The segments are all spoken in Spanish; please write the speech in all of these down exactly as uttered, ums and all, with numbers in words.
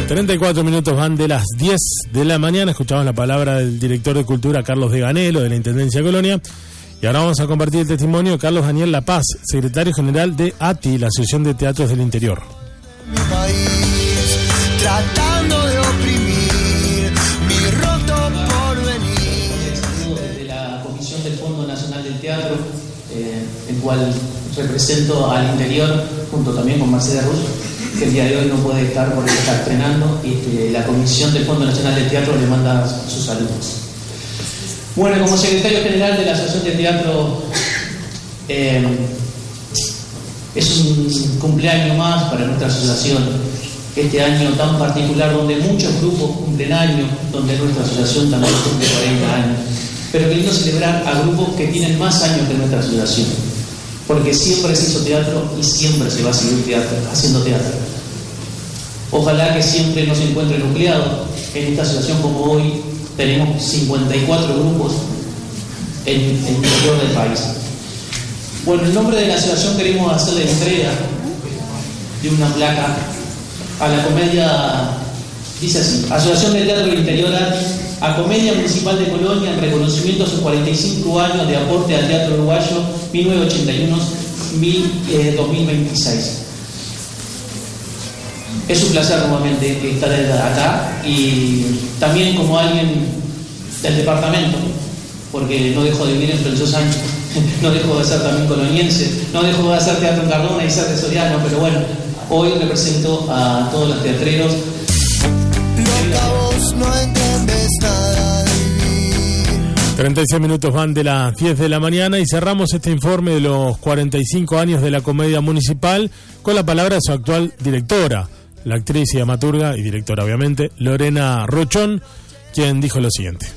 treinta y cuatro minutos van de las diez de la mañana. Escuchamos la palabra del director de Cultura, Carlos Deganelo, de la Intendencia de Colonia. Y ahora vamos a compartir el testimonio de Carlos Daniel La Paz, secretario general de A T I, la Asociación de Teatros del Interior. Mi país, tratando de oprimir mi roto porvenir. Desde la Comisión del Fondo Nacional del Teatro, eh, el cual represento al interior, junto también con Marcela Russo, que el día de hoy no puede estar porque está estrenando, y este, la Comisión del Fondo Nacional del Teatro le manda sus saludos. Bueno, como secretario general de la Asociación de Teatro, eh, es un cumpleaños más para nuestra asociación. Este año tan particular, donde muchos grupos cumplen años, donde nuestra asociación también cumple cuarenta años. Pero queriendo celebrar a grupos que tienen más años que nuestra asociación, porque siempre se hizo teatro y siempre se va a seguir teatro, haciendo teatro. Ojalá que siempre nos encuentre nucleado en esta asociación. Como hoy tenemos cincuenta y cuatro grupos en, en el interior del país. Bueno, en nombre de la asociación queremos hacer la entrega de una placa a la comedia, dice así: Asociación de Teatro del Interior A T I, a Comedia Municipal de Colonia, en reconocimiento a sus cuarenta y cinco años de aporte al teatro uruguayo mil novecientos ochenta y uno a dos mil veintiséis. Es un placer nuevamente estar acá, y también como alguien del departamento, porque no dejo de vivir en Florencio Sánchez, no dejo de ser también coloniense, no dejo de hacer teatro en Cardona y ser de Soriano, pero bueno, hoy represento a todos los teatreros. Loca, vos no entiendes nada de vivir. treinta y seis minutos van de las diez de la mañana y cerramos este informe de los cuarenta y cinco años de la Comedia Municipal con la palabra de su actual directora, la actriz y dramaturga y directora, obviamente, Lorena Rochón, quien dijo lo siguiente.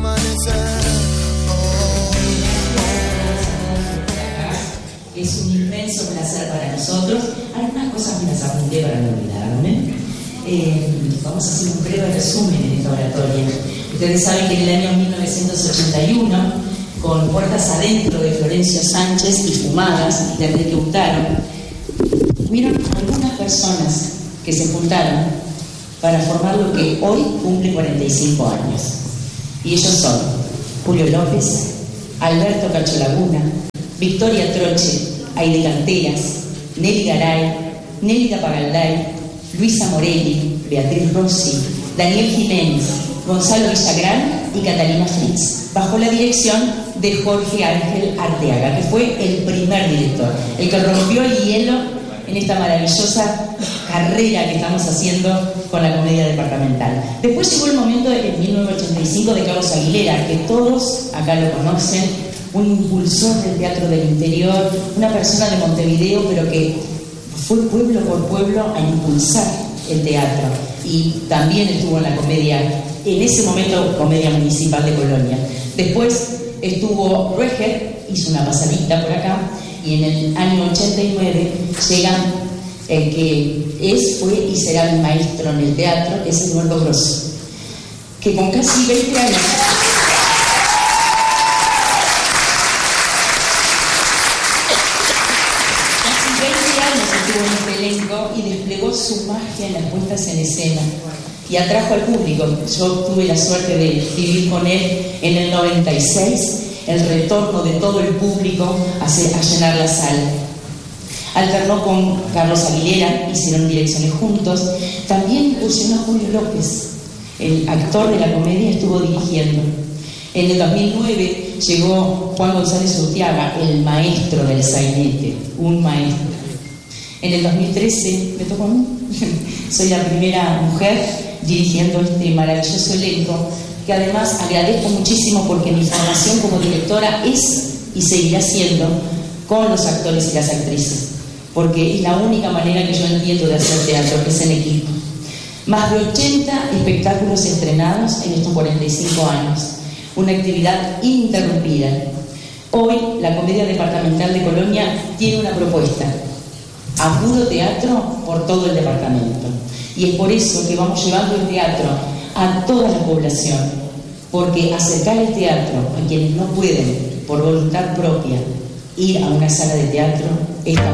Es un inmenso placer para nosotros. Algunas cosas me las apunté para no olvidarme. Eh, vamos a hacer un breve resumen en esta oratoria. Ustedes saben que en el año mil novecientos ochenta y uno, con Puertas Adentro de Florencio Sánchez y Fumadas de Enrique Hurtado, hubieron algunas personas que se juntaron para formar lo que hoy cumple cuarenta y cinco años. Y ellos son Julio López, Alberto Cacho Laguna, Victoria Troche, Aide Canteras, Nelly Garay, Nélida Pagalday, Luisa Morelli, Beatriz Rossi, Daniel Jiménez, Gonzalo Villagrán y Catalina Fritz, bajo la dirección de Jorge Ángel Arteaga, que fue el primer director, el que rompió el hielo en esta maravillosa carrera que estamos haciendo con la comedia departamental. Después llegó el momento de, en mil novecientos ochenta y cinco, de Carlos Aguilera, que todos acá lo conocen, un impulsor del teatro del interior, una persona de Montevideo, pero que fue pueblo por pueblo a impulsar el teatro, y también estuvo en la comedia, en ese momento Comedia Municipal de Colonia. Después estuvo Reger, hizo una pasadita por acá, y en el año ochenta y nueve llega el que es, fue y será mi maestro en el teatro, es Eduardo Grosso, que con casi veinte años estuvo en este elenco y desplegó su magia en las puestas en escena y atrajo al público. Yo tuve la suerte de vivir con él en el noventa y seis, el retorno de todo el público a, hacer, a llenar la sala. Alternó con Carlos Aguilera, hicieron direcciones juntos. También incursionó a Julio López, el actor de la comedia, estuvo dirigiendo. En el dos mil nueve llegó Juan González Urtiaga, el maestro del sainete, un maestro. En el dos mil trece, me tocó a mí, soy la primera mujer dirigiendo este maravilloso elenco, que además agradezco muchísimo porque mi formación como directora es y seguirá siendo con los actores y las actrices, porque es la única manera que yo entiendo de hacer teatro, que es en equipo. Más de ochenta espectáculos estrenados en estos cuarenta y cinco años, una actividad ininterrumpida. Hoy la Comedia Departamental de Colonia tiene una propuesta: a puro teatro por todo el departamento. Y es por eso que vamos llevando el teatro a toda la población, porque acercar el teatro a quienes no pueden, por voluntad propia, ir a una sala de teatro es